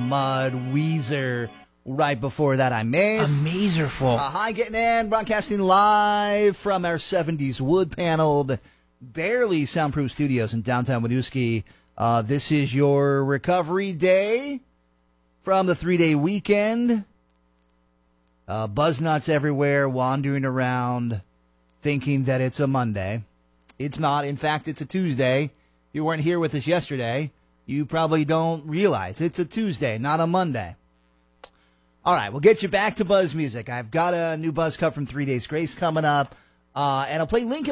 Mud, Weezer. Right before that, I'm Maze. Amazerful. Hi, getting in, broadcasting live from our 70s wood-paneled, barely soundproof studios in downtown Winooski. This is your recovery day from the 3-day weekend. Buzznuts everywhere, wandering around, thinking that it's a Monday. It's not. In fact, it's a Tuesday. If you weren't here with us yesterday, you probably don't realize it's a Tuesday, not a Monday. All right, we'll get you back to Buzz Music. I've got a new Buzz cut from 3 Days Grace coming up, and I'll play Linkin